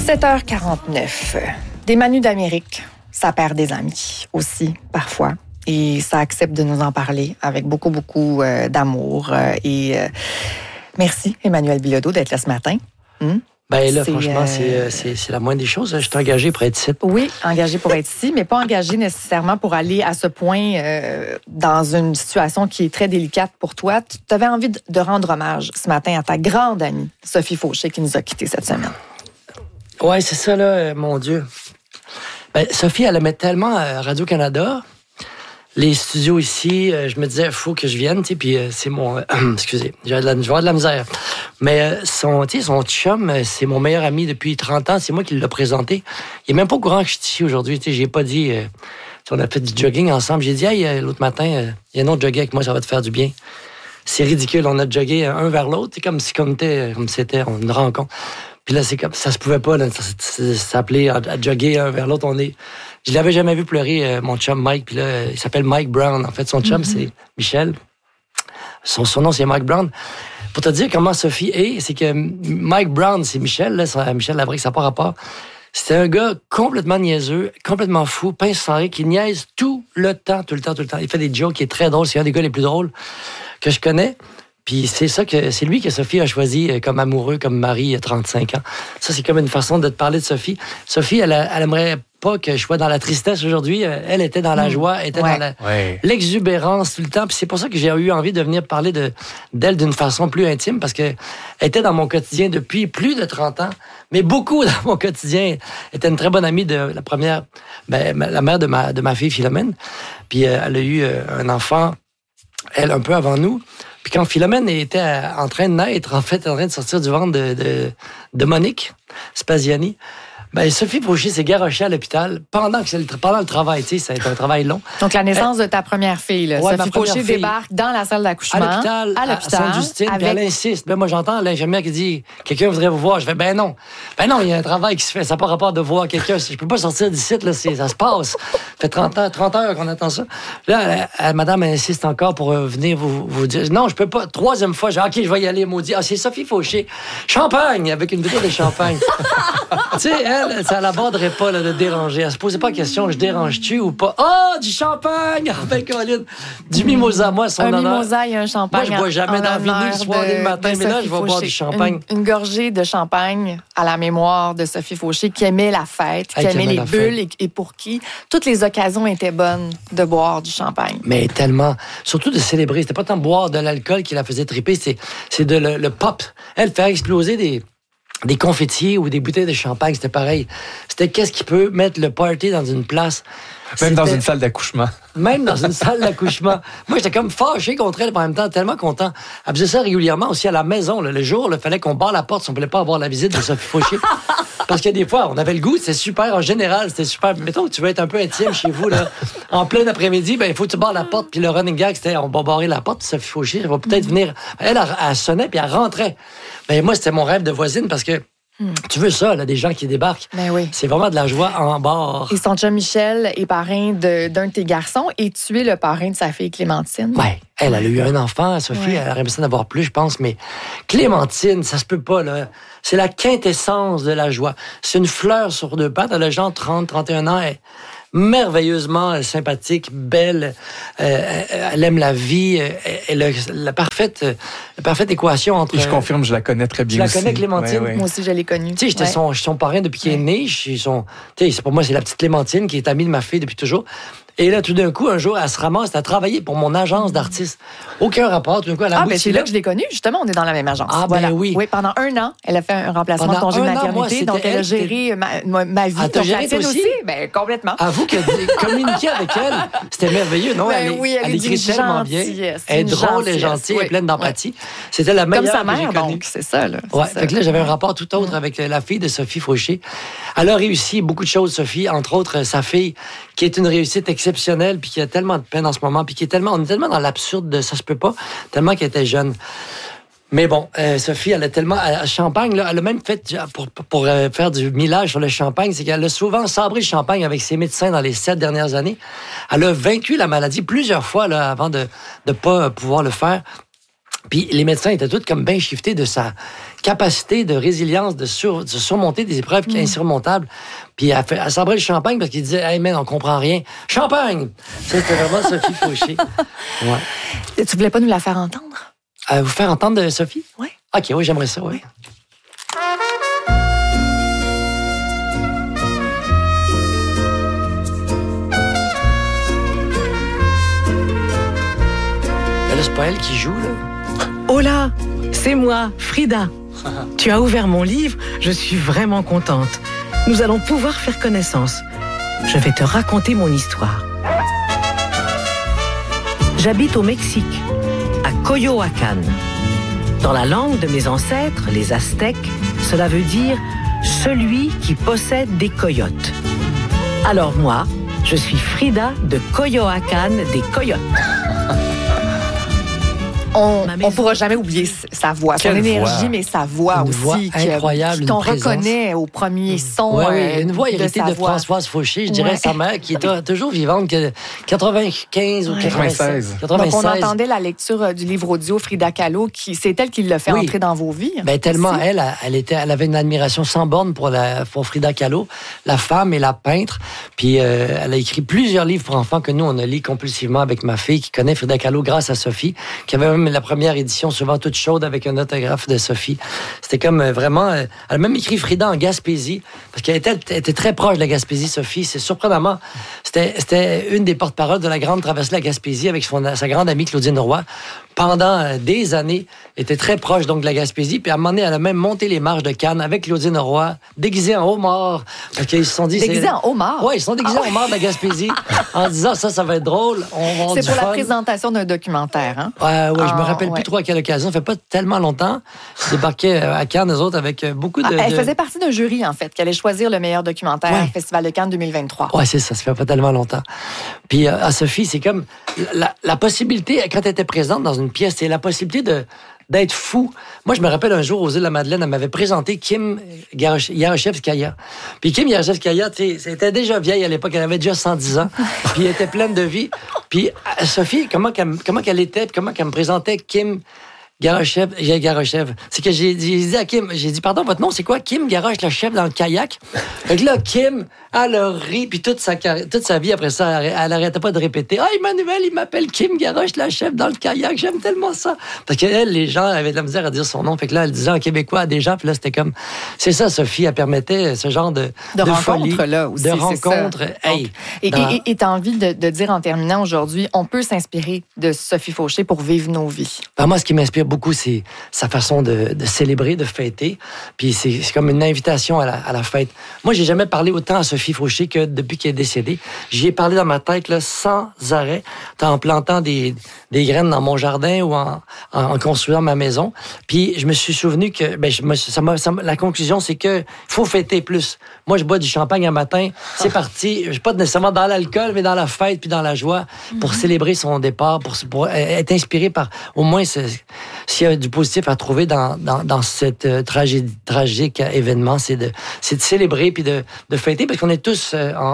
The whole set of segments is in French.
7h49. Des Manus d'Amérique, ça perd des amis aussi, parfois. Et ça accepte de nous en parler avec beaucoup d'amour. Merci, Emmanuel Bilodeau, d'être là ce matin. Ben là, franchement, c'est la moindre des choses. Je suis engagé pour être ici. Oui, engagé pour être ici, mais pas engagé nécessairement pour aller à ce point dans une situation qui est très délicate pour toi. Tu avais envie de rendre hommage ce matin à ta grande amie, Sophie Fauché, qui nous a quittés cette semaine. Oui, c'est ça, là, mon Dieu. Ben, Sophie, elle aimait tellement Radio-Canada, les studios ici, je me disais, il faut que je vienne, tu sais, puis c'est mon... excusez, je vais avoir de la misère. Mais son chum, c'est mon meilleur ami depuis 30 ans, c'est moi qui l'ai présenté. Il est même pas au courant que je suis ici aujourd'hui, tu sais, j'ai pas dit... on a fait du jogging ensemble, j'ai dit, hey, l'autre matin, il y a un autre jogger avec moi, ça va te faire du bien. C'est ridicule, on a jogué un vers l'autre, comme si c'était une rencontre. Puis là, c'est comme ça se pouvait pas, là, s'appeler à jogger un vers l'autre. Je l'avais jamais vu pleurer, mon chum Mike. Puis là, il s'appelle Mike Brown. En fait, son chum, c'est Michel. Son nom, c'est Mike Brown. Pour te dire comment Sophie est, c'est que Mike Brown, c'est Michel, là, Michel Labrique, ça n'a pas rapport. C'était un gars complètement niaiseux, complètement fou, pince sans rire, qui niaise tout le temps. Il fait des jokes, il est très drôle. C'est un des gars les plus drôles que je connais. Puis c'est lui que Sophie a choisi comme amoureux, comme mari, il y a 35 ans. Ça, c'est comme une façon de te parler de Sophie. Sophie, elle aimerait pas que je sois dans la tristesse aujourd'hui. Elle était dans la joie, elle était dans l'exubérance tout le temps. Puis c'est pour ça que j'ai eu envie de venir parler d'elle d'une façon plus intime, parce qu'elle était dans mon quotidien depuis plus de 30 ans, mais beaucoup dans mon quotidien. Elle était une très bonne amie de la première, la mère de ma fille Philomène. Puis elle a eu un enfant, elle, un peu avant nous. Puis quand Philomène était en train de naître, en fait, en train de sortir du ventre de Monique Spaziani, ben Sophie Fauché s'est garochée à l'hôpital pendant le travail, tu sais, ça a été un travail long. Donc la naissance de ta première fille, là. Ouais, Sophie Fauché débarque dans la salle d'accouchement. À l'hôpital, Sainte-Justine, puis elle insiste. Ben moi, j'entends l'infirmière qui dit « Quelqu'un voudrait vous voir ». Je fais « Ben non, il y a un travail qui se fait, ça n'a pas rapport de voir quelqu'un. Je peux pas sortir d'ici, là, ça se passe. Ça fait 30 heures qu'on attend ça. » Là, madame insiste encore pour venir vous dire « Non, je peux pas. » Troisième fois, j'ai dit « OK, je vais y aller, maudit. » Ah, c'est Sophie Fauché. Champagne, avec une bouteille de champagne. Tu sais, elle, ça l'aborderait pas là, de déranger. Elle se posait pas la question, je dérange-tu ou pas? Oh, du champagne! Ben, Colin, du mimosa, moi, son honneur. Un mimosa et un champagne. Moi, je bois jamais dans la vie, le soir et le matin, mais là, je vais boire du champagne. Une gorgée de champagne à la mémoire de Sophie Fauché, qui aimait la fête, qui aimait les bulles et pour qui toutes les occasions étaient bonnes de boire du champagne. Mais tellement, surtout de célébrer. C'était pas tant boire de l'alcool qui la faisait triper, c'est de le pop. Elle fait exploser des confettiers ou des bouteilles de champagne, c'était pareil. C'était qu'est-ce qui peut mettre le party dans une place. Même dans une salle d'accouchement. Même dans une salle d'accouchement. Moi, j'étais comme fâché contre elle, mais en même temps, tellement content. Elle faisait ça régulièrement aussi à la maison. Le jour, il fallait qu'on barre la porte si on ne voulait pas avoir la visite de Sophie Fauché. Parce que des fois, on avait le goût, c'était super. En général, c'était super. Mettons que tu veux être un peu intime chez vous, là. En plein après-midi, il faut que tu barres la porte. Puis le running gag, c'était on va barrer la porte. Sophie Fauché, elle va peut-être venir. Elle sonnait, puis elle rentrait. Mais moi, c'était mon rêve de voisine parce que tu veux ça, là, des gens qui débarquent. Ben oui. C'est vraiment de la joie en bord. Et son chum Michel est parrain d'un de tes garçons et tu es le parrain de sa fille Clémentine. Oui, elle a eu un enfant, Sophie, elle aurait aimé ça d'avoir plus, je pense, mais Clémentine, ça se peut pas, là. C'est la quintessence de la joie. C'est une fleur sur deux pattes, elle a genre 30, 31 ans, elle est merveilleusement sympathique, belle, elle aime la vie, elle a la parfaite équation entre... Et je confirme, je la connais très bien aussi. Tu la connais, Clémentine? Ouais. Moi aussi, je l'ai connue. Tu sais, j'étais son parrain depuis qu'il est né. Pour moi, c'est la petite Clémentine qui est amie de ma fille depuis toujours. Et là, tout d'un coup, un jour, elle se ramasse à travailler pour mon agence d'artistes. Aucun rapport. Tout d'un coup, elle a ben c'est là que je l'ai connue. Justement, on est dans la même agence. Ah, voilà. ben oui. Oui, pendant 1 an, elle a fait un remplacement de congé de maternité. Donc, elle a géré ma vie. T'as géré donc, aussi? Ben, complètement. Avoue que communiquer avec elle, c'était merveilleux, non? Ben elle écrit tellement bien. Elle est drôle, elle est gentille, elle est pleine d'empathie. C'était la meilleure comme sa mère, que j'ai connue. donc, c'est ça, là. Ouais, fait que là, j'avais un rapport tout autre avec la fille de Sophie Fauché. Elle a réussi beaucoup de choses, Sophie, entre autres sa fille, qui est une réussite exceptionnelle, puis qui a tellement de peine en ce moment, puis on est tellement dans l'absurde de ça se peut pas, tellement qu'elle était jeune. Mais bon, Sophie, elle a tellement... À Champagne, là, elle a même fait, pour faire du millage sur le champagne, c'est qu'elle a souvent sabré le champagne avec ses médecins dans les 7 dernières années. Elle a vaincu la maladie plusieurs fois là, avant de pas pouvoir le faire. Puis les médecins étaient tous comme bien shiftés de sa capacité de résilience, de surmonter des épreuves insurmontables. Puis elle sabrait le champagne parce qu'il disait « Hey, man, on comprend rien. Champagne! » C'était vraiment Sophie Fauché. Ouais. Tu voulais pas nous la faire entendre? Vous faire entendre de Sophie? Oui. OK, oui, j'aimerais ça, oui. Là, c'est pas elle qui joue, là. Hola, c'est moi, Frida. Tu as ouvert mon livre, je suis vraiment contente. Nous allons pouvoir faire connaissance. Je vais te raconter mon histoire. J'habite au Mexique, à Coyoacán. Dans la langue de mes ancêtres, les Aztèques, cela veut dire « celui qui possède des coyotes ». Alors moi, je suis Frida de Coyoacán des Coyotes. On ne pourra jamais oublier sa voix, son énergie, mais sa voix une aussi. Voix incroyable, qu'on reconnaît au premier son. Oui, une voix héritée de Françoise Fauché, je dirais, sa mère, qui est toujours vivante, que 95 ou 96. Donc, on entendait la lecture du livre audio Frida Kahlo, c'est elle qui l'a fait entrer dans vos vies. Ben, tellement, elle avait une admiration sans borne pour Frida Kahlo, la femme et la peintre. Puis, elle a écrit plusieurs livres pour enfants que nous, on a lu compulsivement avec ma fille, qui connaît Frida Kahlo grâce à Sophie, qui avait même la première édition, souvent toute chaude, avec un autographe de Sophie. C'était comme vraiment... Elle a même écrit Frida en Gaspésie, parce qu'elle était très proche de la Gaspésie, Sophie. C'est surprenamment... C'était une des porte-paroles de la grande traversée de la Gaspésie avec sa grande amie Claudine Roy. Pendant des années, était très proche donc de la Gaspésie. Puis à un moment donné, elle a même monté les marches de Cannes avec Claudine Roy, déguisée en homard. Parce qu'ils se sont dit... Déguisée en homard? Oui, ils se sont déguisés en homard de la Gaspésie en disant ça va être drôle. C'est pour la présentation d'un documentaire, hein? Oui, je me rappelle plus trop à quelle occasion. Ça fait pas tellement longtemps. Je débarquais à Cannes, eux autres, avec beaucoup de... Elle faisait partie d'un jury, en fait, qui allait choisir le meilleur documentaire Festival de Cannes 2023. Oui, c'est ça. Ça fait pas tellement longtemps. Puis à Sophie, c'est comme la possibilité, quand elle était présente dans une pièce, c'est la possibilité d'être fou. Moi, je me rappelle un jour, aux Îles-de-la-Madeleine, elle m'avait présenté Kim Yaroshevskaya. Puis Kim Yaroshevskaya, tu sais, c'était déjà vieille à l'époque, elle avait déjà 110 ans, puis elle était pleine de vie. Puis Sophie, comment qu'elle était, puis comment qu'elle me présentait Kim Garoshev. C'est que j'ai dit à Kim, pardon, votre nom, c'est quoi? Kim Garoche, le chef dans le kayak. Fait que là, Kim, elle a ri, puis toute sa vie après ça, elle arrêtait pas de répéter. Ah, Emmanuel, il m'appelle Kim Garoche, la chef dans le kayak. J'aime tellement ça. Parce qu'elle, les gens avaient de la misère à dire son nom. Fait que là, elle disait en québécois à des gens, puis là, c'était comme, c'est ça, Sophie, elle permettait ce genre de folie. Là aussi, de rencontre. Hey, et t'as envie de dire en terminant aujourd'hui, on peut s'inspirer de Sophie Fauché pour vivre nos vies. Ben, moi, ce qui m'inspire beaucoup, c'est sa façon de célébrer, de fêter. Puis c'est comme une invitation à la fête. Moi, j'ai jamais parlé autant à Sophie Fauché que depuis qu'elle est décédée. J'y ai parlé dans ma tête là, sans arrêt, en plantant des graines dans mon jardin ou en construisant ma maison. Puis je me suis souvenu que la conclusion, c'est que faut fêter plus. Moi, je bois du champagne un matin, c'est parti. Je suis pas nécessairement dans l'alcool, mais dans la fête puis dans la joie pour célébrer son départ, pour être inspiré par au moins s'il y a du positif à trouver dans cette tragique événement, c'est de célébrer puis de fêter, parce qu'on est tous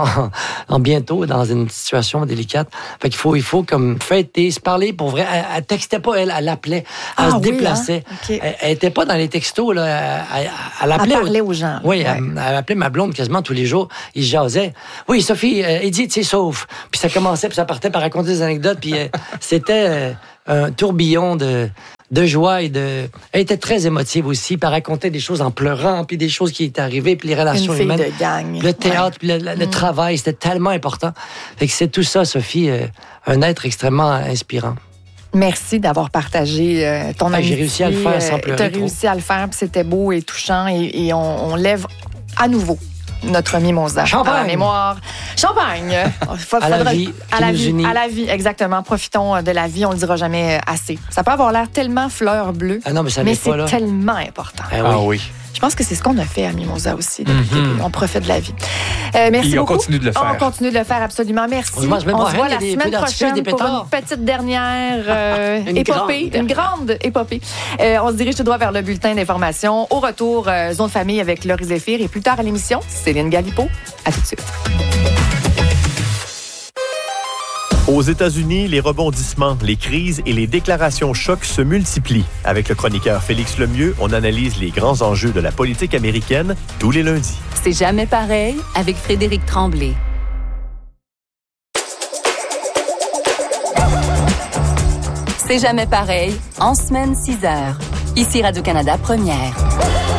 en bientôt dans une situation délicate. Fait qu'il faut comme fêter, se parler pour vrai. Elle textait pas, elle appelait, elle se déplaçait. Hein? Okay. Elle était pas dans les textos, là. Elle appelait. Elle parlait aux gens. Oui, elle appelait ma blonde quasiment tous les jours. Ils se jasaient. Oui, Sophie, Edith, c'est sauf. Puis ça commençait, puis ça partait par raconter des anecdotes, puis c'était un tourbillon de joie et Elle était très émotive aussi, puis elle racontait des choses en pleurant, puis des choses qui étaient arrivées, puis les relations humaines. Une fille de gang. Le théâtre, puis le travail, c'était tellement important. Fait que c'est tout ça, Sophie, un être extrêmement inspirant. Merci d'avoir partagé ton amitié. J'ai réussi à le faire sans pleurer. Tu as réussi à le faire, puis c'était beau et touchant, et on lève à nouveau notre mimosa. Champagne. À la mémoire. Champagne. À la vie. À la vie, exactement. Profitons de la vie, on le dira jamais assez. Ça peut avoir l'air tellement fleur bleue, ah non, mais c'est tellement important. Ah oui. Je pense que c'est ce qu'on a fait à Mimosa aussi. On profite de la vie. Merci et on beaucoup. Continue de le faire. On continue de le faire, absolument. Merci. On se voit la semaine prochaine pour une petite dernière épopée, une grande épopée. On se dirige tout droit vers le bulletin d'information. Au retour, Zone Famille avec Laurie Zéphir. Et plus tard à l'émission, Céline Galipo. À tout de suite. Aux États-Unis, les rebondissements, les crises et les déclarations chocs se multiplient. Avec le chroniqueur Félix Lemieux, on analyse les grands enjeux de la politique américaine tous les lundis. C'est jamais pareil avec Frédéric Tremblay. C'est jamais pareil en semaine 6h. Ici Radio-Canada Première.